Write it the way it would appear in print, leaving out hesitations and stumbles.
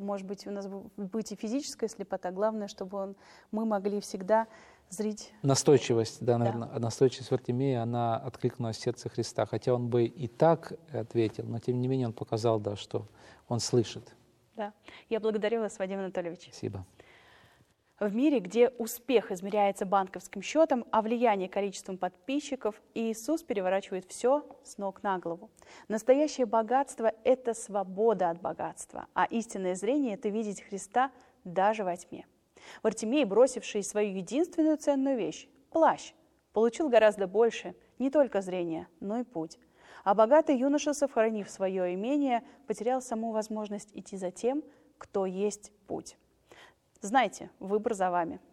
может быть, у нас быть и физическая слепота. Главное, чтобы мы могли всегда зрить. Настойчивость, да, наверное, настойчивость Вартимея, она откликнулась в сердце Христа. Хотя он бы и так ответил, но тем не менее он показал, да, что он слышит. Да. Я благодарю вас, Вадим Анатольевич. Спасибо. В мире, где успех измеряется банковским счетом, а влияние количеством подписчиков, Иисус переворачивает все с ног на голову. Настоящее богатство – это свобода от богатства, а истинное зрение – это видеть Христа даже во тьме. Вартимей, бросивший свою единственную ценную вещь – плащ, получил гораздо больше, не только зрения, но и путь. А богатый юноша, сохранив свое имение, потерял саму возможность идти за тем, кто есть путь. Знайте, выбор за вами.